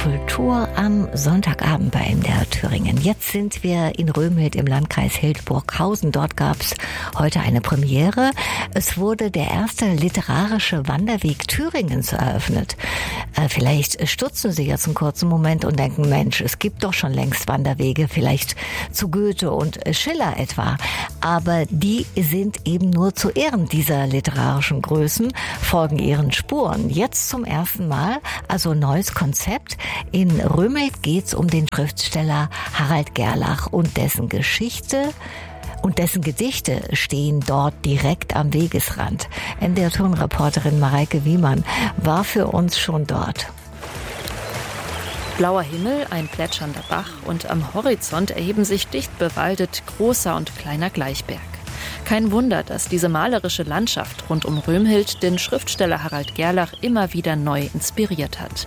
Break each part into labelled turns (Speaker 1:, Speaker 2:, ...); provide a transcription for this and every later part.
Speaker 1: Kultur am Sonntagabend bei MDR Thüringen. Jetzt sind wir in Römhild im Landkreis Hildburghausen. Dort gab es heute eine Premiere. Es wurde der erste literarische Wanderweg Thüringens eröffnet. Vielleicht stutzen Sie jetzt einen kurzen Moment und denken, Mensch, es gibt doch schon längst Wanderwege, vielleicht zu Goethe und Schiller etwa. Aber die sind eben nur zu Ehren dieser literarischen Größen, folgen ihren Spuren. Jetzt zum ersten Mal, also neues Konzept. In Römhild geht's um den Schriftsteller Harald Gerlach und dessen Geschichte und dessen Gedichte stehen dort direkt am Wegesrand. NDR-Turnreporterin Mareike Wiemann war für uns schon dort.
Speaker 2: Blauer Himmel, ein plätschernder Bach und am Horizont erheben sich dicht bewaldet großer und kleiner Gleichberg. Kein Wunder, dass diese malerische Landschaft rund um Römhild den Schriftsteller Harald Gerlach immer wieder neu inspiriert hat.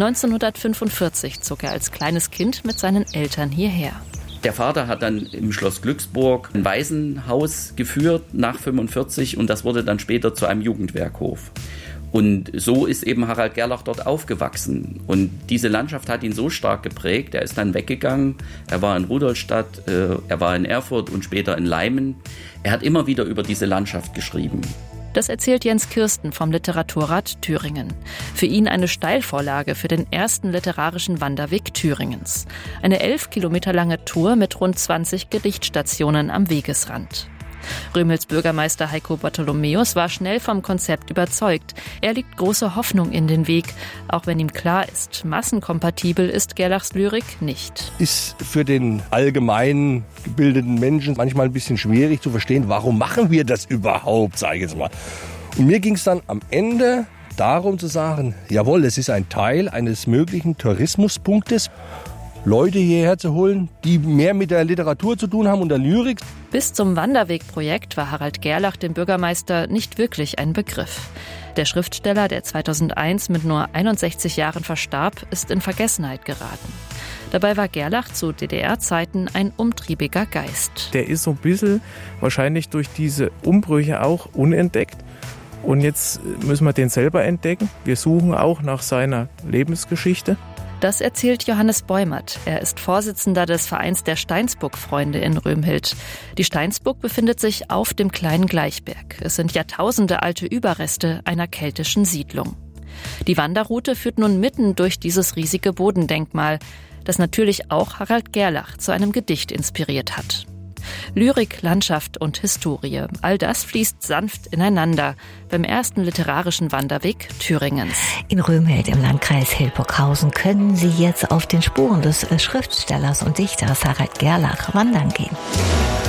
Speaker 2: 1945 zog er als kleines Kind mit seinen Eltern hierher.
Speaker 3: Der Vater hat dann im Schloss Glücksburg ein Waisenhaus geführt nach 1945 und das wurde dann später zu einem Jugendwerkhof. Und so ist eben Harald Gerlach dort aufgewachsen. Und diese Landschaft hat ihn so stark geprägt. Er ist dann weggegangen. Er war in Rudolstadt, er war in Erfurt und später in Leimen. Er hat immer wieder über diese Landschaft geschrieben.
Speaker 2: Das erzählt Jens Kirsten vom Literaturrat Thüringen. Für ihn eine Steilvorlage für den ersten literarischen Wanderweg Thüringens. Eine 11 Kilometer lange Tour mit rund 20 Gedichtstationen am Wegesrand. Römhilds Bürgermeister Heiko Bartholomäus war schnell vom Konzept überzeugt. Er legt große Hoffnung in den Weg, auch wenn ihm klar ist, massenkompatibel ist Gerlachs Lyrik nicht.
Speaker 4: Ist für den allgemein gebildeten Menschen manchmal ein bisschen schwierig zu verstehen, warum machen wir das überhaupt, sage ich jetzt mal. Und mir ging es dann am Ende darum zu sagen, jawohl, es ist ein Teil eines möglichen Tourismuspunktes, Leute hierher zu holen, die mehr mit der Literatur zu tun haben und der Lyrik.
Speaker 2: Bis zum Wanderwegprojekt war Harald Gerlach dem Bürgermeister nicht wirklich ein Begriff. Der Schriftsteller, der 2001 mit nur 61 Jahren verstarb, ist in Vergessenheit geraten. Dabei war Gerlach zu DDR-Zeiten ein umtriebiger Geist.
Speaker 5: Der ist so ein bisschen wahrscheinlich durch diese Umbrüche auch unentdeckt. Und jetzt müssen wir den selber entdecken. Wir suchen auch nach seiner Lebensgeschichte.
Speaker 2: Das erzählt Johannes Beumert. Er ist Vorsitzender des Vereins der Steinsburg-Freunde in Römhild. Die Steinsburg befindet sich auf dem kleinen Gleichberg. Es sind Jahrtausende alte Überreste einer keltischen Siedlung. Die Wanderroute führt nun mitten durch dieses riesige Bodendenkmal, das natürlich auch Harald Gerlach zu einem Gedicht inspiriert hat. Lyrik, Landschaft und Historie, all das fließt sanft ineinander beim ersten literarischen Wanderweg Thüringens.
Speaker 1: In Römhild im Landkreis Hildburghausen können Sie jetzt auf den Spuren des Schriftstellers und Dichters Harald Gerlach wandern gehen.